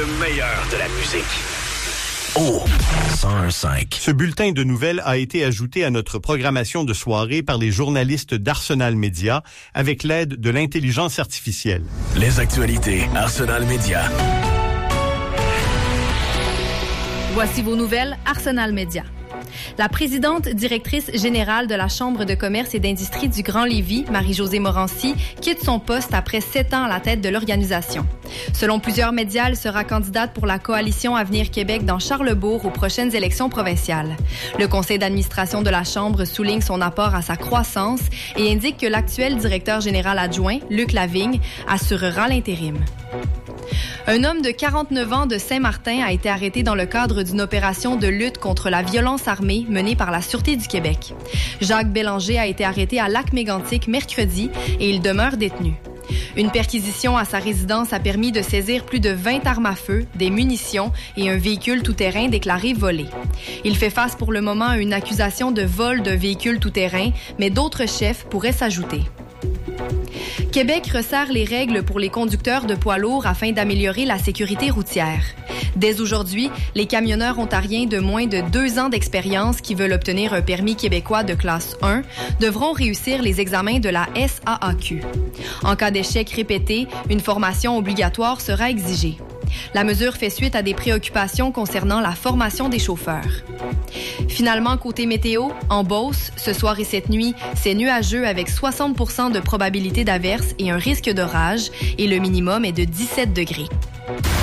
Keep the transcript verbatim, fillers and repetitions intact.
Le meilleur de la musique. Oh, cent un virgule cinq. Ce bulletin de nouvelles a été ajouté à notre programmation de soirée par les journalistes d'Arsenal Média avec l'aide de l'intelligence artificielle. Les actualités Arsenal Média. Voici vos nouvelles Arsenal Média. La présidente directrice générale de la Chambre de commerce et d'industrie du Grand Lévis, Marie-Josée Morancy, quitte son poste après sept ans à la tête de l'organisation. Selon plusieurs médias, elle sera candidate pour la coalition Avenir Québec dans Charlesbourg aux prochaines élections provinciales. Le conseil d'administration de la Chambre souligne son apport à sa croissance et indique que l'actuel directeur général adjoint, Luc Lavigne, assurera l'intérim. Un homme de quarante-neuf ans de Saint-Martin a été arrêté dans le cadre d'une opération de lutte contre la violence armée menée par la Sûreté du Québec. Jacques Bélanger a été arrêté à Lac-Mégantic mercredi et il demeure détenu. Une perquisition à sa résidence a permis de saisir plus de vingt armes à feu, des munitions et un véhicule tout-terrain déclaré volé. Il fait face pour le moment à une accusation de vol de véhicule tout-terrain, mais d'autres chefs pourraient s'ajouter. Québec resserre les règles pour les conducteurs de poids lourds afin d'améliorer la sécurité routière. Dès aujourd'hui, les camionneurs ontariens de moins de deux ans d'expérience qui veulent obtenir un permis québécois de classe un devront réussir les examens de la S A A Q. En cas d'échec répété, une formation obligatoire sera exigée. La mesure fait suite à des préoccupations concernant la formation des chauffeurs. Finalement, côté météo, en Beauce, ce soir et cette nuit, c'est nuageux avec soixante pour cent de probabilité d'averse et un risque d'orage, et le minimum est de dix-sept degrés.